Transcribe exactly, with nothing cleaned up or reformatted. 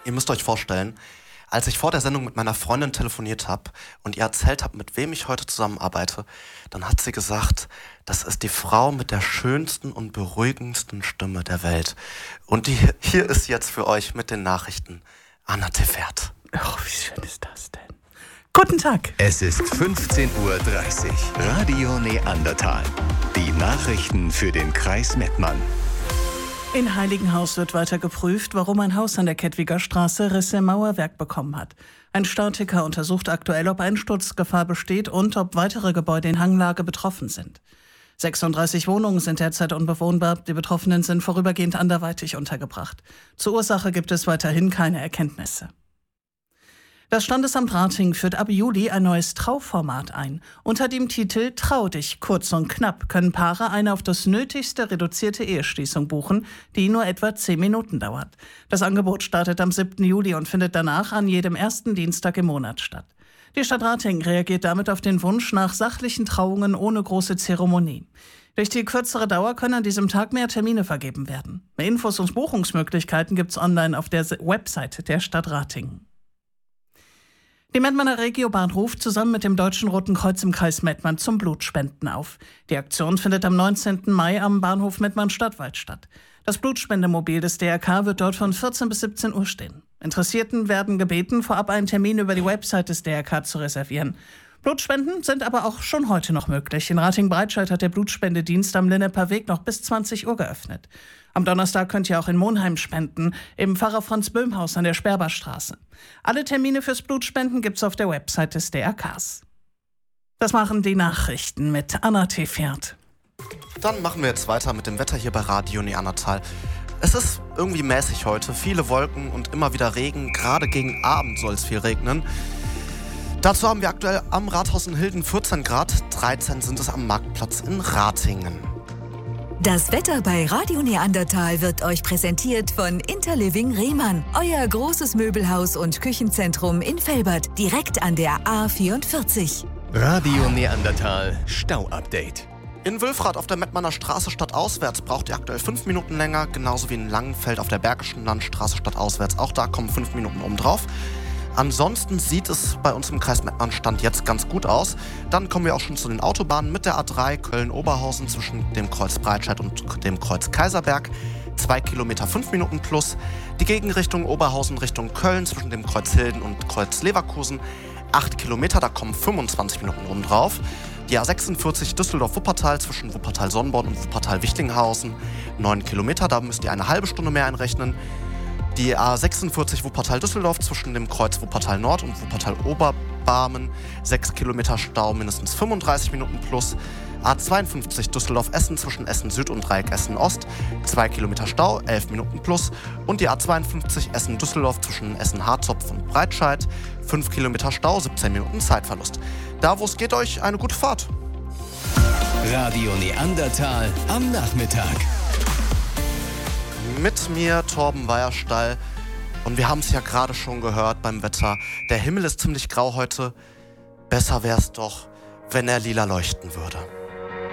Ihr müsst euch vorstellen, als ich vor der Sendung mit meiner Freundin telefoniert habe und ihr erzählt habe, mit wem ich heute zusammenarbeite, dann hat sie gesagt, das ist die Frau mit der schönsten und beruhigendsten Stimme der Welt. Und die, hier ist jetzt für euch mit den Nachrichten Anna Tefert. Oh, wie schön ist das denn? Guten Tag. Es ist fünfzehn Uhr dreißig. Radio Neandertal. Die Nachrichten für den Kreis Mettmann. In Heiligenhaus wird weiter geprüft, warum ein Haus an der Kettwiger Straße Risse im Mauerwerk bekommen hat. Ein Statiker untersucht aktuell, ob Einsturzgefahr besteht und ob weitere Gebäude in Hanglage betroffen sind. sechsunddreißig Wohnungen sind derzeit unbewohnbar. Die Betroffenen sind vorübergehend anderweitig untergebracht. Zur Ursache gibt es weiterhin keine Erkenntnisse. Das Standesamt Ratingen führt ab Juli ein neues Trauformat ein. Unter dem Titel Trau dich, kurz und knapp, können Paare eine auf das Nötigste reduzierte Eheschließung buchen, die nur etwa zehn Minuten dauert. Das Angebot startet am siebten Juli und findet danach an jedem ersten Dienstag im Monat statt. Die Stadt Ratingen reagiert damit auf den Wunsch nach sachlichen Trauungen ohne große Zeremonie. Durch die kürzere Dauer können an diesem Tag mehr Termine vergeben werden. Mehr Infos und Buchungsmöglichkeiten gibt's online auf der Website der Stadt Ratingen. Die Mettmanner Regiobahn ruft zusammen mit dem Deutschen Roten Kreuz im Kreis Mettmann zum Blutspenden auf. Die Aktion findet am neunzehnten Mai am Bahnhof Mettmann-Stadtwald statt. Das Blutspendemobil des D R K wird dort von vierzehn bis siebzehn Uhr stehen. Interessierten werden gebeten, vorab einen Termin über die Website des D R K zu reservieren. Blutspenden sind aber auch schon heute noch möglich. In Ratingen-Breitscheid hat der Blutspendedienst am Linneper Weg noch bis zwanzig Uhr geöffnet. Am Donnerstag könnt ihr auch in Monheim spenden, im Pfarrer-Franz-Böhm-Haus an der Sperberstraße. Alle Termine fürs Blutspenden gibt's auf der Website des D R Ks. Das machen die Nachrichten mit Anna Tefert. Dann machen wir jetzt weiter mit dem Wetter hier bei Radio Neandertal. Es ist irgendwie mäßig heute, viele Wolken und immer wieder Regen. Gerade gegen Abend soll es viel regnen. Dazu haben wir aktuell am Rathaus in Hilden vierzehn Grad, dreizehn sind es am Marktplatz in Ratingen. Das Wetter bei Radio Neandertal wird euch präsentiert von Interliving Rehmann, euer großes Möbelhaus und Küchenzentrum in Velbert, direkt an der A vierundvierzig. Radio Neandertal Stau-Update. In Wülfrath auf der Mettmanner Straße stadtauswärts braucht ihr aktuell fünf Minuten länger, genauso wie in Langenfeld auf der Bergischen Landstraße stadtauswärts. Auch da kommen fünf Minuten oben drauf. Ansonsten sieht es bei uns im Kreis Mettmann Stand jetzt ganz gut aus. Dann kommen wir auch schon zu den Autobahnen mit der A drei Köln-Oberhausen zwischen dem Kreuz Breitscheid und dem Kreuz Kaiserberg. Zwei Kilometer, fünf Minuten plus. Die Gegenrichtung Oberhausen Richtung Köln zwischen dem Kreuz Hilden und Kreuz Leverkusen. Acht Kilometer, da kommen fünfundzwanzig Minuten rum drauf. Die A sechsundvierzig Düsseldorf-Wuppertal zwischen Wuppertal-Sonnenborn und Wuppertal-Wichlinghausen. Neun Kilometer, da müsst ihr eine halbe Stunde mehr einrechnen. Die A sechsundvierzig Wuppertal-Düsseldorf zwischen dem Kreuz Wuppertal-Nord und Wuppertal-Oberbarmen. sechs Kilometer Stau, mindestens fünfunddreißig Minuten plus. A zweiundfünfzig Düsseldorf-Essen zwischen Essen-Süd und Dreieck Essen-Ost. zwei Kilometer Stau, elf Minuten plus. Und die A zweiundfünfzig Essen-Düsseldorf zwischen Essen-Harzopf und Breitscheid. fünf Kilometer Stau, siebzehn Minuten Zeitverlust. Da, wo es geht, euch eine gute Fahrt. Radio Neandertal am Nachmittag. Mit mir Torben Weierstall und wir haben es ja gerade schon gehört beim Wetter. Der Himmel ist ziemlich grau heute. Besser wär's doch, wenn er lila leuchten würde.